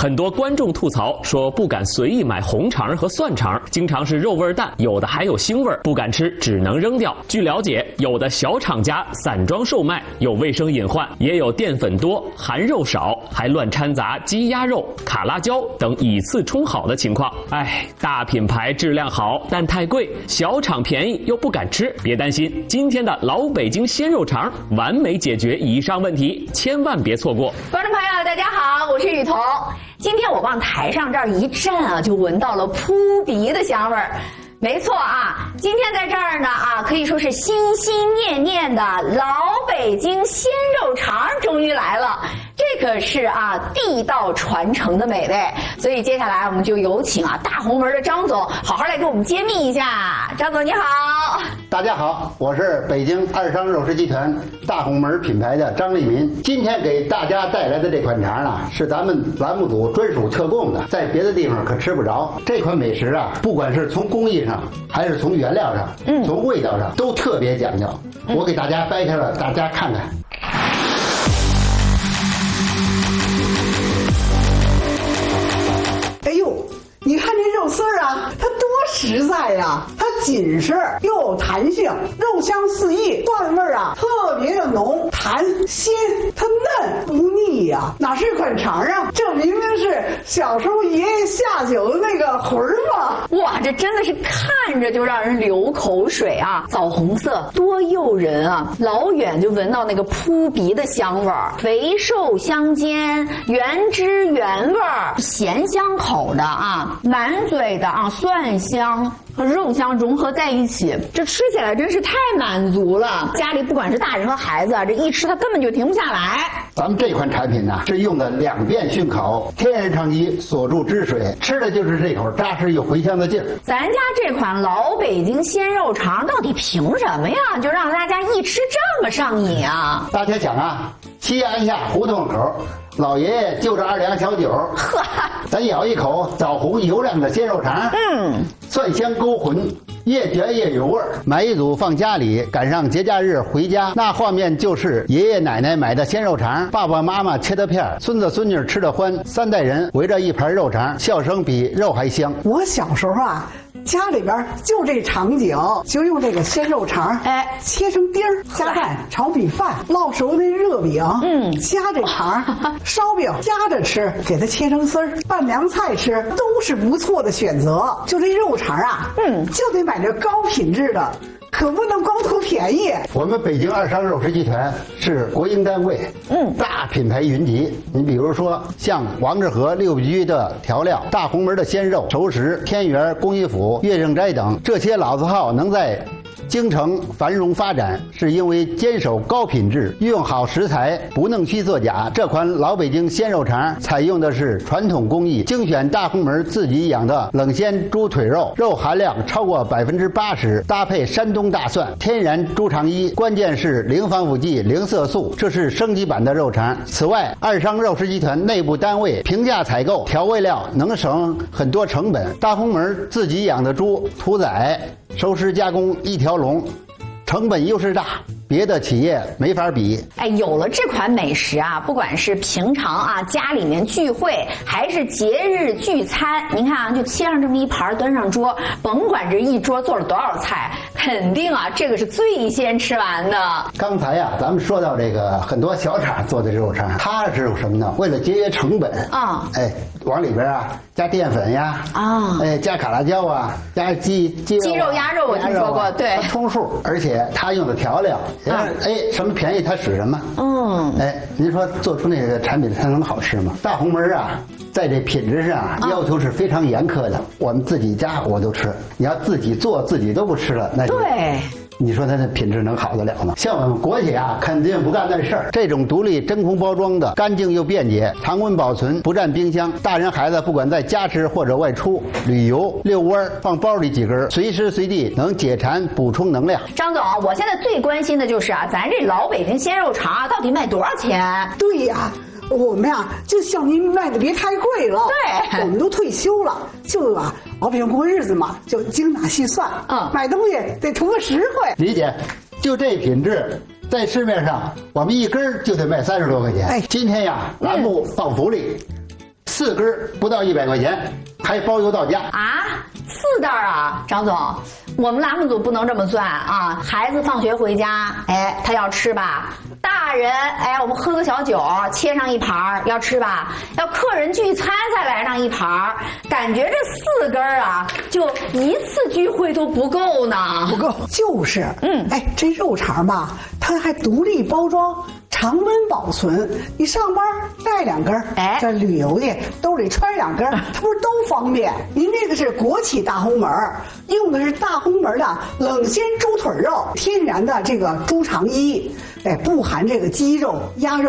很多观众吐槽说不敢随意买红肠和蒜肠，经常是肉味淡，有的还有腥味，不敢吃，只能扔掉。据了解，有的小厂家散装售卖，有卫生隐患，也有淀粉多、含肉少，还乱掺杂鸡鸭肉、卡拉椒等以次充好的情况。大品牌质量好，但太贵，小厂便宜又不敢吃。别担心，今天的老北京鲜肉肠完美解决以上问题，千万别错过。 观众朋友大家好，我是雨桐。今天我往台上这儿一站啊，就闻到了扑鼻的香味儿。没错啊，今天在这儿呢可以说是心心念念的老北京鲜肉肠终于来了。这可是地道传承的美味，所以接下来我们就有请大红门的张总好好来给我们揭秘一下。张总你好。 大家好，我是北京二商肉食集团大红门品牌的张立民。今天给大家带来的这款肠呢，是咱们栏目组专属特供的，在别的地方可吃不着。这款美食不管是从工艺上还是从原料上，从味道上都特别讲究。我给大家掰开了，大家看看。 哎呦，你看这肉丝儿它多实在呀！它紧实又有弹性，肉香四溢，蒜味儿特别的浓，弹鲜，它嫩不腻呀！哪是款肠这明明是小时候爷爷下酒的那个魂儿嘛！ 哇，这真的是看着就让人流口水枣红色多诱人老远就闻到那个扑鼻的香味儿，肥瘦相间，原汁原味儿，咸香口的满嘴的蒜香和肉香融合在一起，这吃起来真是太满足了。家里不管是大人和孩子这一吃他根本就停不下来。 咱们这款产品呢，是用的2遍熏烤，天然长鸡锁住汁水，吃的就是这口扎实又回香的劲儿。 咱家这款老北京鲜肉肠到底凭什么呀，就让大家一吃这么上瘾啊？ 大家想西安下胡同口，老爷爷就着2两小酒，咱咬一口枣红油亮的鲜肉肠，蒜香勾魂，越嚼越有味儿。买一组放家里，赶上节假日回家，那画面就是爷爷奶奶买的鲜肉肠，爸爸妈妈切的片，孙子孙女吃的欢，3代人围着一盘肉肠，笑声比肉还香。 我小时候家里边就这场景，就用这个鲜肉肠，切成丁儿，加蛋炒米饭，烙熟那热饼，加这肠，烧饼夹着吃，给它切成丝儿，拌凉菜吃，都是不错的选择。就这肉肠就得买这高品质的，可不能光图便宜。 我们北京二商肉食集团是国营单位，大品牌云集。你比如说像王致和6居的调料、大红门的鲜肉、熟食、天元、工艺府、岳正斋等这些老字号能在京城繁荣发展，是因为坚守高品质，用好食材，不弄虚作假。这款老北京鲜肉肠采用的是传统工艺，精选大红门自己养的冷鲜猪腿肉，肉含量超过80%，搭配山东大蒜、天然猪肠衣，关键是零防腐剂、零色素，这是升级版的肉肠。此外，二商肉食集团内部单位平价采购调味料，能省很多成本。大红门自己养的猪屠宰、熟食加工一条龙，成本优势大，别的企业没法比。 有了这款美食不管是平常家里面聚会，还是节日聚餐，您看就切上这么一盘端上桌，甭管这一桌做了多少菜，肯定这个是最先吃完的。 刚才咱们说到这个很多小厂做的肉肠，它是有什么呢？为了节约成本往里边加淀粉呀，加卡拉椒加鸡肉、鸭肉，我听说过，对， 充数，而且它用的调料，什么便宜它使什么，您说做出那个产品它能好吃吗？大红门在这品质上要求是非常严苛的，我们自己家我都吃，你要自己做自己都不吃了，那就对。 你说它的品质能好得了吗？像我们国企肯定不干那事儿。这种独立真空包装的，干净又便捷，常温保存，不占冰箱。大人孩子不管在家吃或者外出旅游、遛弯，放包里几根，随时随地能解馋补充能量。 张总，我现在最关心的就是咱这老北京鲜肉肠到底卖多少钱？ 对呀。我们就像您卖的别太贵了， 对， 我们都退休了，就老百姓过日子嘛，就精打细算，买东西得图个实惠。 理解，就这品质，在市面上我们一根就得卖30多块钱。今天栏目放福利 4根不到100块钱，还包邮到家啊！4袋啊，张总，我们栏目组不能这么算啊！孩子放学回家，哎，他要吃吧；大人，哎，我们喝个小酒，切上一盘要吃吧；要客人聚餐再来上一盘，感觉这4根啊，就一次聚会都不够呢。 不够，就是，哎，这肉肠吧，它还独立包装。常温保存，你上班带2根，哎，这旅游去兜里揣2根，它不是都方便？您这个是国企大红门，用的是大红门的冷鲜猪腿肉，天然的这个猪肠衣，哎，不含这个鸡肉、鸭肉。